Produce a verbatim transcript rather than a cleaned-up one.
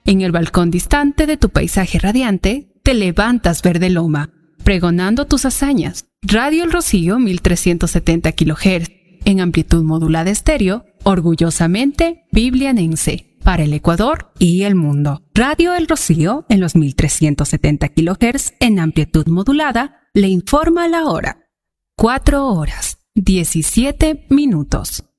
En el balcón distante de tu paisaje radiante, te levantas verde loma, pregonando tus hazañas. Radio El Rocío mil trescientos setenta kilohertz, en amplitud modulada estéreo, orgullosamente biblianense, para el Ecuador y el mundo. Radio El Rocío, en los mil trescientos setenta kilohertz, en amplitud modulada, le informa la hora. cuatro horas, diecisiete minutos.